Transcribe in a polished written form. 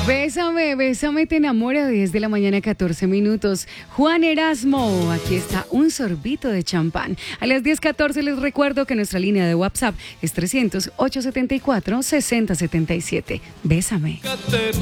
Bésame, bésame, te enamora, 10 de la mañana, 14 minutos. Juan Erasmo, aquí está un sorbito de champán. A las 10:14 les recuerdo que nuestra línea de WhatsApp es 300-874-6077. Bésame.